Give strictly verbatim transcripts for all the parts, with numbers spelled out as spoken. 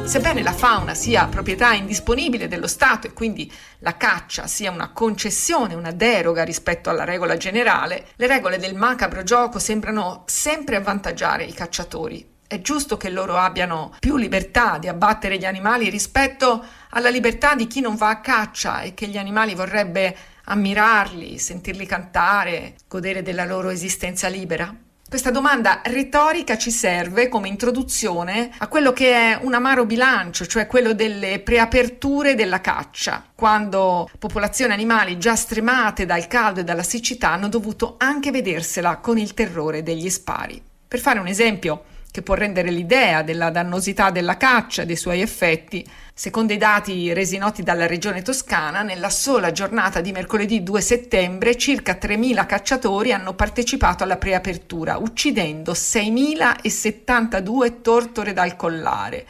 Sebbene la fauna sia proprietà indisponibile dello Stato e quindi la caccia sia una concessione, una deroga rispetto alla regola generale, le regole del macabro gioco sembrano sempre avvantaggiare i cacciatori. È giusto che loro abbiano più libertà di abbattere gli animali rispetto alla libertà di chi non va a caccia e che gli animali vorrebbe ammirarli, sentirli cantare, godere della loro esistenza libera? Questa domanda retorica ci serve come introduzione a quello che è un amaro bilancio, cioè quello delle preaperture della caccia, quando popolazioni animali già stremate dal caldo e dalla siccità hanno dovuto anche vedersela con il terrore degli spari. Per fare un esempio che può rendere l'idea della dannosità della caccia e dei suoi effetti, secondo i dati resi noti dalla regione Toscana, nella sola giornata di mercoledì due settembre circa tremila cacciatori hanno partecipato alla preapertura, uccidendo seimilasettantadue tortore dal collare,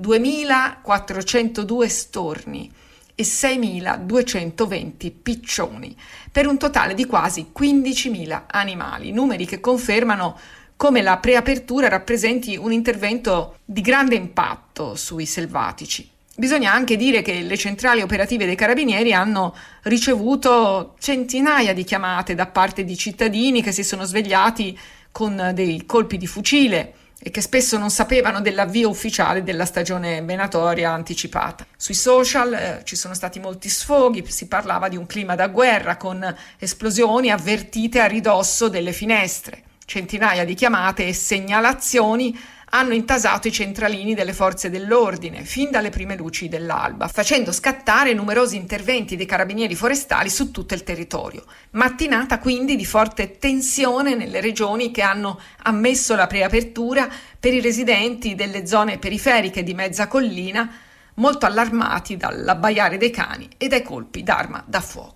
duemilaquattrocentodue storni e seimiladuecentoventi piccioni, per un totale di quasi quindicimila animali, numeri che confermano come la preapertura rappresenti un intervento di grande impatto sui selvatici. Bisogna anche dire che le centrali operative dei Carabinieri hanno ricevuto centinaia di chiamate da parte di cittadini che si sono svegliati con dei colpi di fucile e che spesso non sapevano dell'avvio ufficiale della stagione venatoria anticipata. Sui social eh, ci sono stati molti sfoghi, si parlava di un clima da guerra con esplosioni avvertite a ridosso delle finestre. Centinaia di chiamate e segnalazioni hanno intasato i centralini delle forze dell'ordine fin dalle prime luci dell'alba, facendo scattare numerosi interventi dei carabinieri forestali su tutto il territorio. Mattinata quindi di forte tensione nelle regioni che hanno ammesso la preapertura per i residenti delle zone periferiche di mezza collina, molto allarmati dall'abbaiare dei cani e dai colpi d'arma da fuoco.